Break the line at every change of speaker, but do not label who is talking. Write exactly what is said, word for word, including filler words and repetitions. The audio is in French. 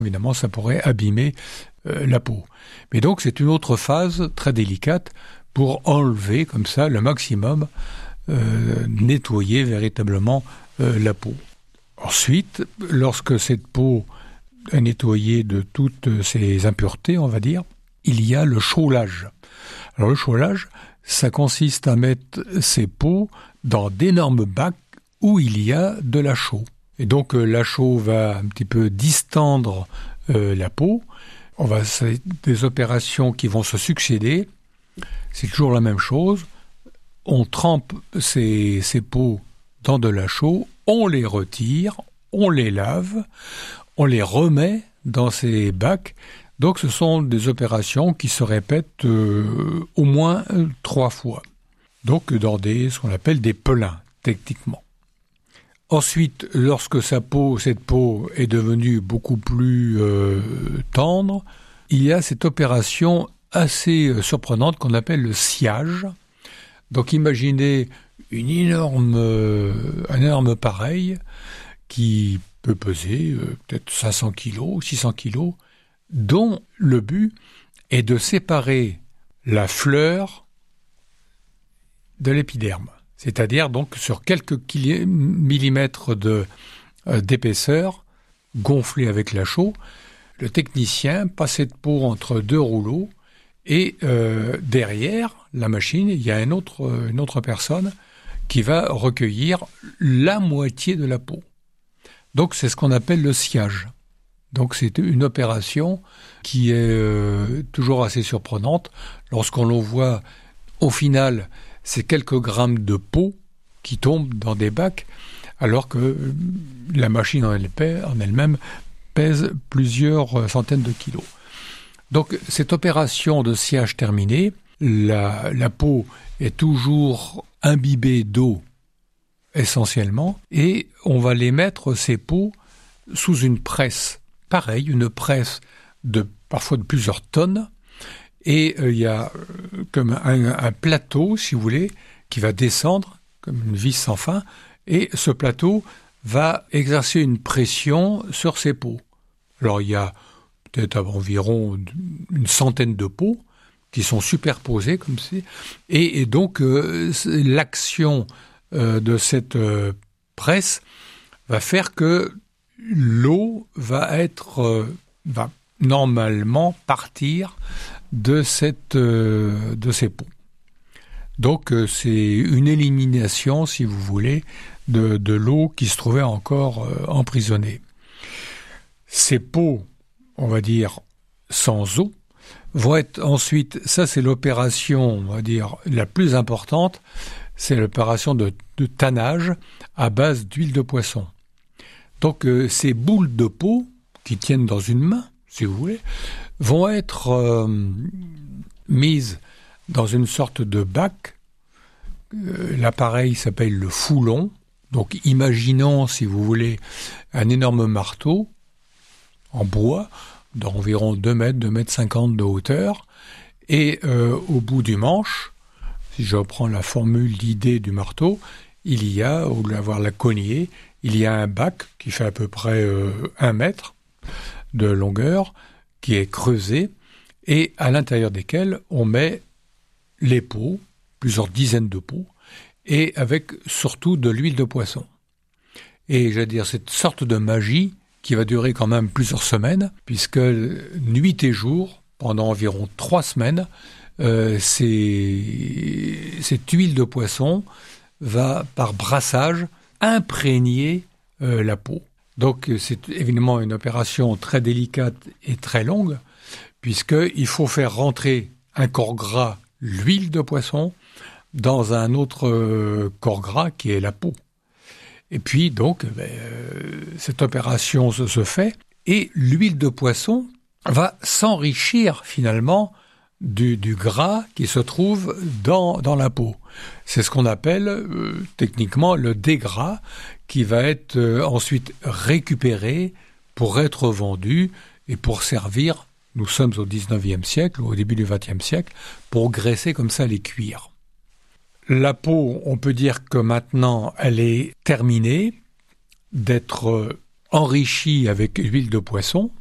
Évidemment, ça pourrait abîmer euh, la peau. Mais donc, c'est une autre phase très délicate pour enlever comme ça le maximum, euh, nettoyer véritablement euh, la peau. Ensuite, lorsque cette peau est nettoyée de toutes ses impuretés, on va dire, il y a le chaulage. Alors le chaulage, ça consiste à mettre ces peaux dans d'énormes bacs où il y a de la chaux. Et donc euh, la chaux va un petit peu distendre euh, la peau. On va, c'est des opérations qui vont se succéder. C'est toujours la même chose. On trempe ces, ces peaux dans de la chaux, on les retire, on les lave, on les remet dans ces bacs. Donc ce sont des opérations qui se répètent euh, au moins euh, trois fois. Donc dans des, ce qu'on appelle des pelins, techniquement. Ensuite, lorsque sa peau, cette peau est devenue beaucoup plus euh, tendre, il y a cette opération assez euh, surprenante qu'on appelle le sciage. Donc imaginez une énorme, euh, un énorme appareil qui peut peser euh, peut-être cinq cents kilos, six cents kilos, dont le but est de séparer la fleur de l'épiderme. C'est-à-dire donc sur quelques millimètres de, euh, d'épaisseur, gonflée avec la chaux, le technicien passe cette peau entre deux rouleaux et euh, derrière la machine, il y a une autre, une autre personne qui va recueillir la moitié de la peau. Donc c'est ce qu'on appelle le sciage. Donc c'est une opération qui est euh, toujours assez surprenante. Lorsqu'on le voit, au final, c'est quelques grammes de peau qui tombent dans des bacs, alors que la machine en elle-même pèse plusieurs centaines de kilos. Donc cette opération de sciage terminée, la, la peau est toujours imbibée d'eau essentiellement, et on va les mettre, ces peaux, sous une presse. Pareil, une presse de parfois de plusieurs tonnes, et il euh, y a euh, comme un, un plateau, si vous voulez, qui va descendre comme une vis sans fin, et ce plateau va exercer une pression sur ces peaux. Alors il y a peut-être environ une centaine de peaux qui sont superposées comme ça, et, et donc euh, l'action euh, de cette euh, presse va faire que l'eau va être euh, va normalement partir de cette euh, de ces peaux. Donc euh, c'est une élimination, si vous voulez, de, de l'eau qui se trouvait encore euh, emprisonnée. Ces peaux, on va dire sans eau, vont être ensuite, ça c'est l'opération, on va dire la plus importante, c'est l'opération de, de tannage à base d'huile de poisson. Donc euh, ces boules de peau qui tiennent dans une main, si vous voulez, vont être euh, mises dans une sorte de bac. Euh, l'appareil s'appelle le foulon. Donc imaginons, si vous voulez, un énorme marteau en bois d'environ deux mètres, deux mètres cinquante de hauteur, et euh, au bout du manche, si je reprends la formule, l'idée du marteau, il y a, au lieu d'avoir la cognée, il y a un bac qui fait à peu près euh, un mètre de longueur, qui est creusé, et à l'intérieur desquels on met les peaux, plusieurs dizaines de peaux, et avec surtout de l'huile de poisson. Et j'allais dire, cette sorte de magie qui va durer quand même plusieurs semaines, puisque nuit et jour, pendant environ trois semaines, euh, ces, cette huile de poisson va, par brassage, imprégner euh, la peau. Donc c'est évidemment une opération très délicate et très longue, puisqu'il faut faire rentrer un corps gras, l'huile de poisson, dans un autre euh, corps gras qui est la peau. Et puis donc, ben, euh, cette opération se, se fait, et l'huile de poisson va s'enrichir finalement du, du gras qui se trouve dans, dans la peau. C'est ce qu'on appelle euh, techniquement le dégras, qui va être euh, ensuite récupéré pour être vendu et pour servir, nous sommes au dix-neuvième siècle, au début du vingtième siècle, pour graisser comme ça les cuirs. La peau, on peut dire que maintenant, elle est terminée d'être enrichie avec l'huile de poisson.